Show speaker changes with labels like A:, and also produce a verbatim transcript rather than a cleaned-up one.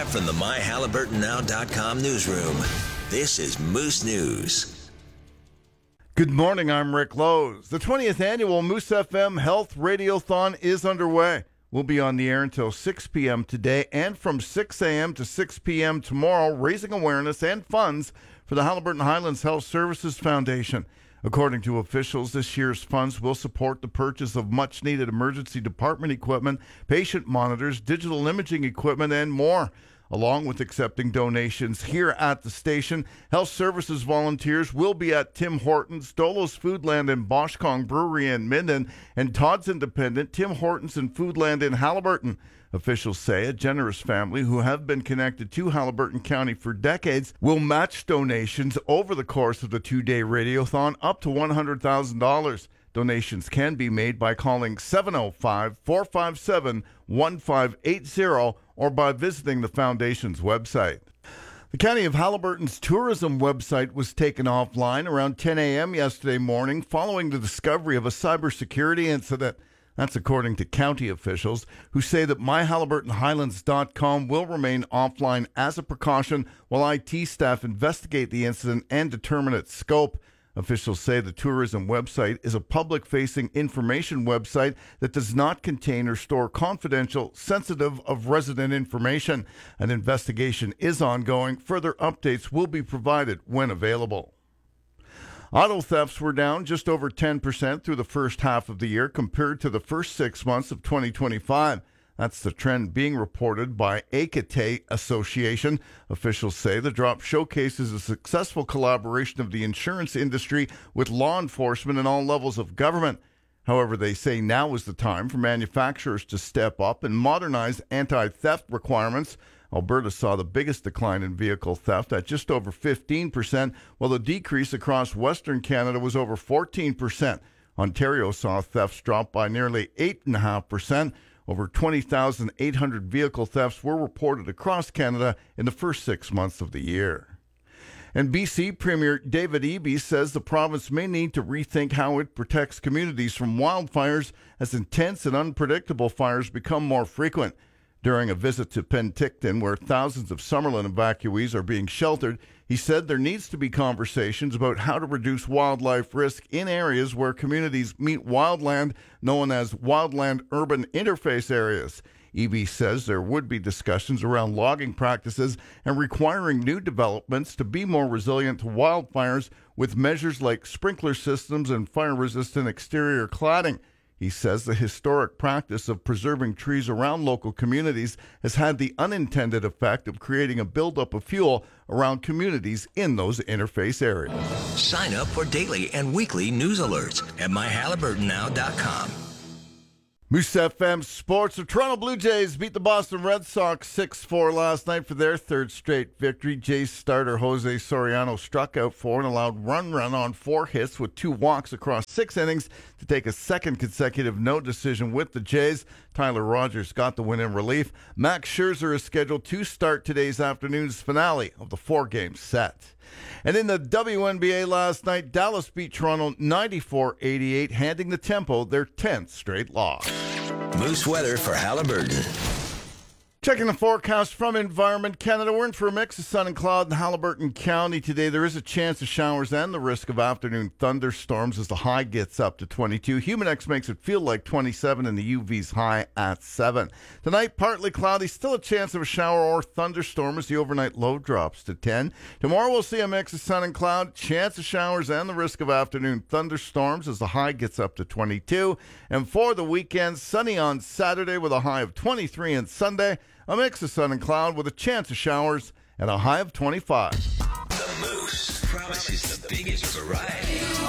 A: Live from the my halliburton now dot com newsroom, this is Moose News.
B: Good morning, I'm Rick Lowe's. The twentieth annual Moose F M Health Radiothon is underway. We'll be on the air until six p.m. today and from six a.m. to six p.m. tomorrow, raising awareness and funds for the Halliburton Highlands Health Services Foundation. According to officials, this year's funds will support the purchase of much-needed emergency department equipment, patient monitors, digital imaging equipment, and more. Along with accepting donations here at the station, health services volunteers will be at Tim Hortons, Dolo's Foodland and Boschkong Brewery in Minden, and Todd's Independent, Tim Hortons and Foodland in Halliburton. Officials say a generous family who have been connected to Halliburton County for decades will match donations over the course of the two-day radiothon up to one hundred thousand dollars. Donations can be made by calling seven oh five, four five seven, one five eight zero or by visiting the Foundation's website. The County of Halliburton's tourism website was taken offline around ten a.m. yesterday morning following the discovery of a cybersecurity incident. That's according to county officials, who say that my halliburton highlands dot com will remain offline as a precaution while I T staff investigate the incident and determine its scope. Officials say the tourism website is a public-facing information website that does not contain or store confidential, sensitive of resident information. An investigation is ongoing. Further updates will be provided when available. Auto thefts were down just over ten percent through the first half of the year compared to the first six months of twenty twenty-five. That's the trend being reported by A C A T E Association. Officials say the drop showcases a successful collaboration of the insurance industry with law enforcement and all levels of government. However, they say now is the time for manufacturers to step up and modernize anti-theft requirements. Alberta saw the biggest decline in vehicle theft at just over fifteen percent, while the decrease across Western Canada was over fourteen percent. Ontario saw thefts drop by nearly eight point five percent. Over twenty thousand eight hundred vehicle thefts were reported across Canada in the first six months of the year. And B C Premier David Eby says the province may need to rethink how it protects communities from wildfires as intense and unpredictable fires become more frequent. During a visit to Penticton, where thousands of Summerlin evacuees are being sheltered, he said there needs to be conversations about how to reduce wildlife risk in areas where communities meet wildland, known as wildland-urban interface areas. Eby says there would be discussions around logging practices and requiring new developments to be more resilient to wildfires with measures like sprinkler systems and fire-resistant exterior cladding. He says the historic practice of preserving trees around local communities has had the unintended effect of creating a buildup of fuel around communities in those interface areas.
A: Sign up for daily and weekly news alerts at my halliburton now dot com.
B: Moose F M Sports. The Toronto Blue Jays beat the Boston Red Sox six four last night for their third straight victory. Jays starter Jose Soriano struck out four and allowed run-run on four hits with two walks across six innings to take a second consecutive no decision with the Jays. Tyler Rogers got the win in relief. Max Scherzer is scheduled to start today's afternoon's finale of the four-game set. And in the W N B A last night, Dallas beat Toronto ninety-four eighty-eight, handing the Tempo their tenth straight loss.
A: Moose weather for Halliburton.
B: Checking the forecast from Environment Canada, we're in for a mix of sun and cloud in Halliburton County today. There is a chance of showers and the risk of afternoon thunderstorms as the high gets up to twenty-two. Humidex makes it feel like twenty-seven and the U V's high at seven. Tonight, partly cloudy, still a chance of a shower or thunderstorm as the overnight low drops to ten. Tomorrow we'll see a mix of sun and cloud, chance of showers and the risk of afternoon thunderstorms as the high gets up to twenty-two. And for the weekend, sunny on Saturday with a high of twenty-three and Sunday. A mix of sun and cloud with a chance of showers and a high of twenty-five.
A: The Moose promises the biggest variety.